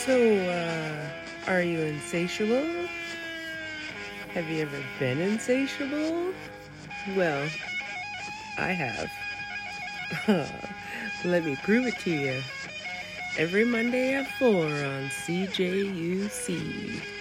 Are you insatiable? Have you ever been insatiable? Well, I have. Let me prove it to you. Every Monday at 4 on CJUC.